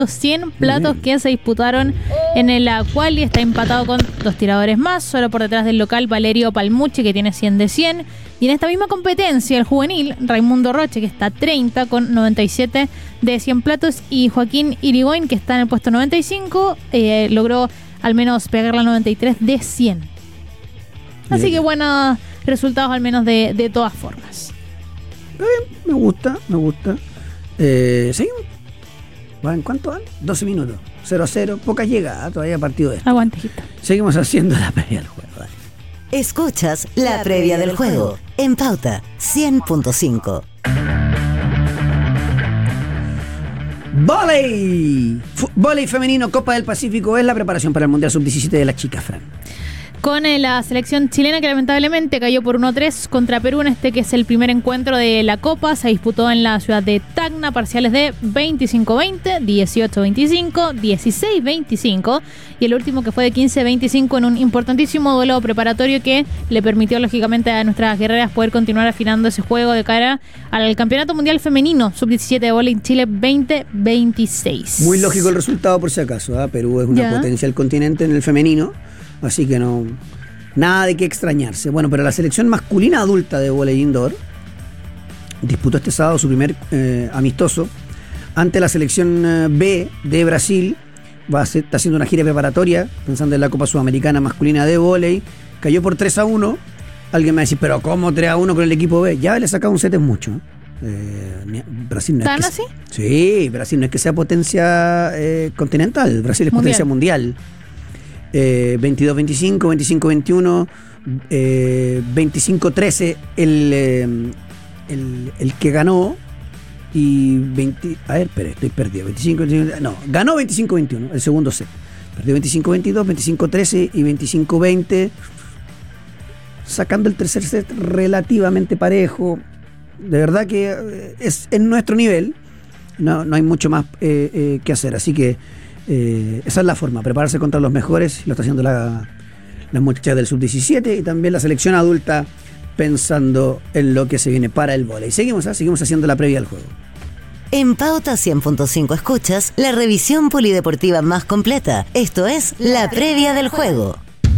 100 platos que se disputaron en la quali. Está empatado con 2 tiradores más, solo por detrás del local Valerio Palmucci, que tiene 100 de 100. Y en esta misma competencia, el juvenil Raimundo Roche, que está 30 con 97 de 100 platos, y Joaquín Irigoyen, que está en el puesto 95, logró al menos pegar la 93 de 100. Así que buenos resultados, al menos de todas formas. Me gusta. ¿Seguimos? ¿En cuánto van? 12 minutos. 0-0. Poca llegada todavía partido de esto. Aguante, hijita. Seguimos haciendo la previa del juego. Dale. Escuchas la previa del juego en Pauta 100.5. Vóley femenino Copa del Pacífico es la preparación para el Mundial Sub-17 de las chicas, Fran. Con la selección chilena, que lamentablemente cayó por 1-3 contra Perú en este que es el primer encuentro de la Copa. Se disputó en la ciudad de Tacna, parciales de 25-20, 18-25, 16-25 y el último que fue de 15-25 en un importantísimo duelo preparatorio que le permitió lógicamente a nuestras guerreras poder continuar afinando ese juego de cara al Campeonato Mundial Femenino Sub-17 de Vóley en Chile 2026. Muy lógico el resultado, por si acaso, ¿eh? Perú es una potencia del continente en el femenino. Así que no, nada de qué extrañarse. Bueno, pero la selección masculina adulta de vóley indoor disputó este sábado su primer amistoso ante la selección B de Brasil. Está haciendo una gira preparatoria pensando en la Copa Sudamericana masculina de vóley. Cayó por 3-1. Alguien me va a decir, pero ¿cómo 3-1 con el equipo B? Ya le sacado un set, es mucho. Brasil no ¿Tan es que así? Sí, Brasil no es que sea potencia continental. Brasil es potencia mundial. 22-25, 25-21, 25-13 el que ganó, y 20, a ver, espera, estoy perdido, 25-21, no, ganó 25-21 el segundo set, perdió 25-22, 25-13 y 25-20, sacando el tercer set relativamente parejo. De verdad que es en nuestro nivel, no hay mucho más que hacer, así que esa es la forma, prepararse contra los mejores. Lo está haciendo las muchachas del Sub-17 y también la selección adulta, pensando en lo que se viene para el vóley. Seguimos haciendo la previa al juego. En Pauta 100.5 escuchas la revisión polideportiva más completa. Esto es la previa del juego.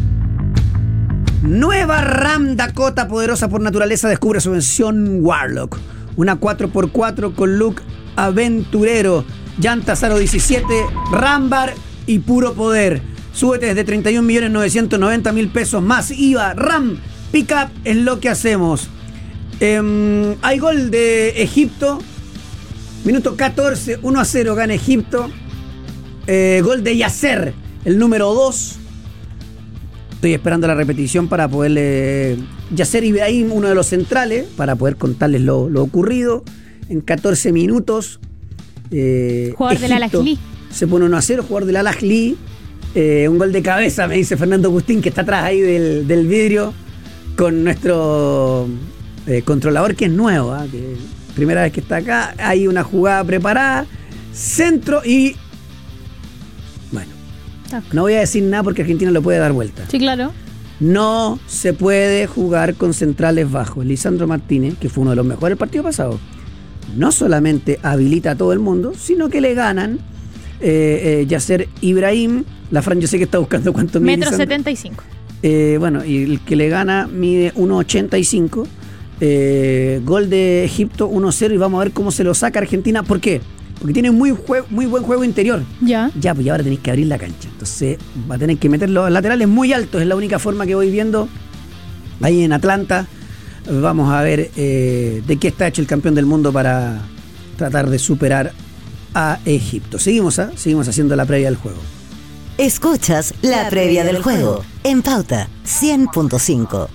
Nueva Ram Dakota, poderosa por naturaleza, descubre su versión Warlock. Una 4x4 con look aventurero. Llantas aro 17, Rambar y puro poder. Súbete desde 31.990.000 pesos más IVA. Ram Pickup es lo que hacemos. Hay gol de Egipto. Minuto 14, 1-0 gana Egipto. Gol de Yasser, el número 2. Estoy esperando la repetición para poderle... Yasser Ibrahim, uno de los centrales, para poder contarles lo ocurrido. En 14 minutos... jugador del Al-Ahly. Se pone 1-0, jugador del Al-Ahly. Un gol de cabeza, me dice Fernando Agustín, que está atrás ahí del vidrio, con nuestro controlador, que es nuevo, que primera vez que está acá. Hay una jugada preparada, centro y... Bueno, no voy a decir nada porque Argentina lo puede dar vuelta. Sí, claro. No se puede jugar con centrales bajos. Lisandro Martínez, que fue uno de los mejores del partido pasado, no solamente habilita a todo el mundo, sino que le ganan Yasser Ibrahim. La Fran, yo sé que está buscando cuánto mide. 1,75 m. Bueno, y el que le gana mide 1,85 m. Gol de Egipto 1-0 y vamos a ver cómo se lo saca Argentina. ¿Por qué? Porque tiene muy buen juego interior. Ya, pues ahora tenéis que abrir la cancha. Entonces va a tener que meter los laterales muy altos. Es la única forma que voy viendo ahí en Atlanta. Vamos a ver de qué está hecho el campeón del mundo para tratar de superar a Egipto. Seguimos haciendo la previa del juego. Escuchas la previa del juego en Pauta 100.5.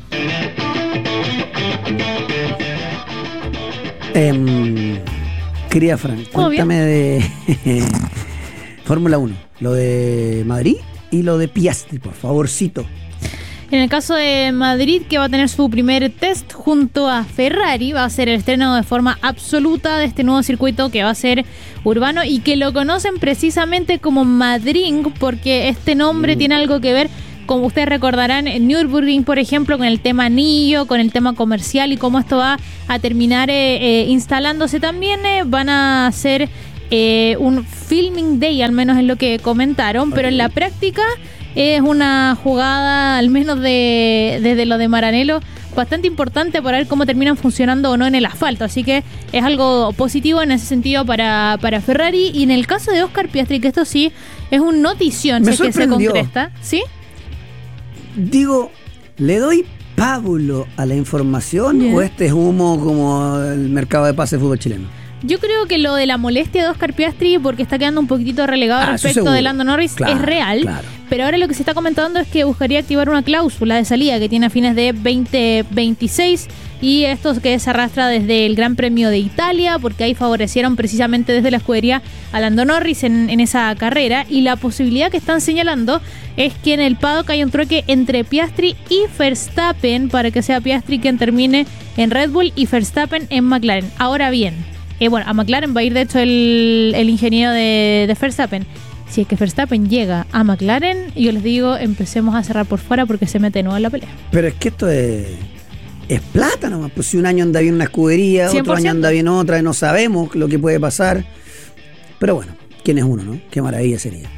Querida Fran, cuéntame de Fórmula 1, lo de Madrid y lo de Piastri, por favorcito. En el caso de Madrid, que va a tener su primer test junto a Ferrari, va a ser el estreno de forma absoluta de este nuevo circuito que va a ser urbano y que lo conocen precisamente como Madrid, porque este nombre tiene algo que ver, como ustedes recordarán, en Nürburgring, por ejemplo, con el tema anillo, con el tema comercial y cómo esto va a terminar instalándose también. Van a ser un filming day, al menos es lo que comentaron, pero en la práctica es una jugada, al menos desde lo de Maranello, bastante importante para ver cómo terminan funcionando o no en el asfalto. Así que es algo positivo en ese sentido para Ferrari. Y en el caso de Oscar Piastri, que esto sí es un notición, si es que se concreta, ¿sí? Digo, ¿le doy pábulo a la información o este es humo como el mercado de pases de fútbol chileno? Yo creo que lo de la molestia de Oscar Piastri, porque está quedando un poquito relegado respecto de Lando Norris, es real. Claro. Pero ahora lo que se está comentando es que buscaría activar una cláusula de salida que tiene a fines de 2026. Y esto que se arrastra desde el Gran Premio de Italia, porque ahí favorecieron precisamente desde la escudería a Lando Norris en esa carrera. Y la posibilidad que están señalando es que en el paddock hay un trueque entre Piastri y Verstappen, para que sea Piastri quien termine en Red Bull y Verstappen en McLaren. Ahora bien, a McLaren va a ir de hecho el ingeniero de Verstappen. Si es que Verstappen llega a McLaren, yo les digo, empecemos a cerrar por fuera porque se mete de nuevo en la pelea. Pero es que esto es plata nomás. Pues si un año anda bien una escudería, 100%. Otro año anda bien otra, y no sabemos lo que puede pasar. Pero bueno, ¿quién es uno, no? Qué maravilla sería.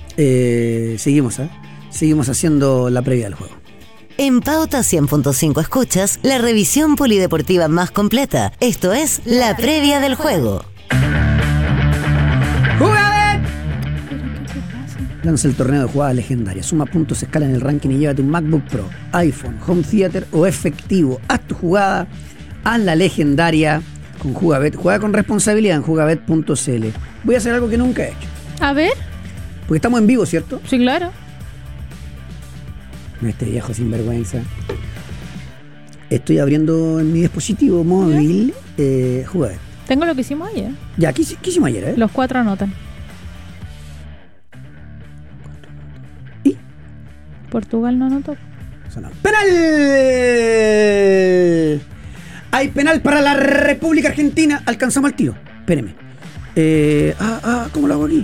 Seguimos haciendo la previa del juego. En Pauta 100.5 escuchas la revisión polideportiva más completa. Esto es la previa del juego. ¡Jugabet! Lanza el torneo de jugadas legendarias. Suma puntos, escala en el ranking y llévate un MacBook Pro, iPhone, Home Theater o efectivo. Haz tu jugada, haz la legendaria con Jugabet. Juega con responsabilidad en jugabet.cl. Voy a hacer algo que nunca he hecho. A ver. Porque estamos en vivo, ¿cierto? Sí, claro. Este viejo sinvergüenza. Estoy abriendo en mi dispositivo móvil Jugabet. Tengo lo que hicimos ayer. Ya, ¿qué hicimos ayer? Los 4 anotan. ¿Y? Portugal no anotó. ¡Penal! Hay penal para la República Argentina. Alcanzamos el tiro. Espéreme. ¿Cómo lo hago aquí?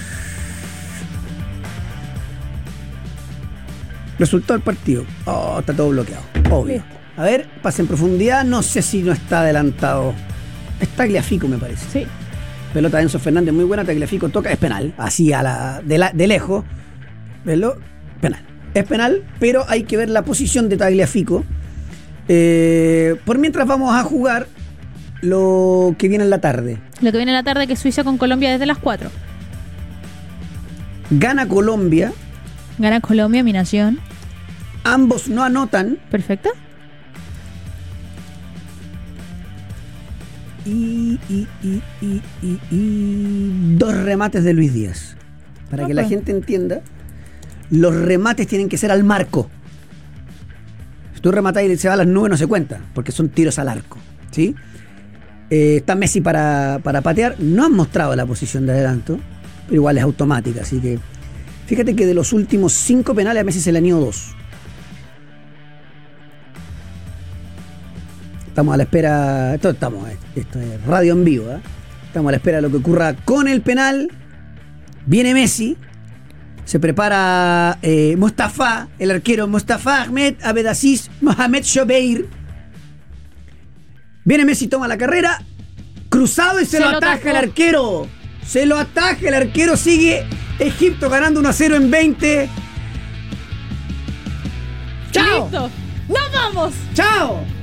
Resultado del partido. Está todo bloqueado. Obvio. A ver, pase en profundidad. No sé si no está adelantado. Es Tagliafico, me parece. Sí. Pelota de Enzo Fernández, muy buena. Tagliafico toca. Es penal. Así de lejos. ¿Verlo? Penal. Es penal, pero hay que ver la posición de Tagliafico. Por mientras vamos a jugar lo que viene en la tarde. Lo que viene en la tarde, que es Suiza con Colombia desde las 4. Gana Colombia. Gana Colombia, mi nación. Ambos no anotan. Perfecto. Y 2 remates de Luis Díaz. Para que la gente entienda, los remates tienen que ser al marco. Si tú rematas y se va a las nubes, no se cuenta, porque son tiros al arco, ¿sí? Está Messi para patear. No han mostrado la posición de adelanto, pero igual es automática, así que fíjate que de los últimos 5 penales a Messi se le han ido 2. Estamos a la espera. Esto es radio en vivo, ¿eh? Estamos a la espera de lo que ocurra con el penal. Viene Messi. Se prepara Mostafa, el arquero Mostafa Ahmed Abdelaziz Mohamed Shobeir. Viene Messi, toma la carrera. Cruzado y se lo ataja el arquero. Se lo ataja el arquero. Sigue Egipto ganando 1-0 en 20. ¡Chao! ¡Listo! ¡Nos vamos! ¡Chao!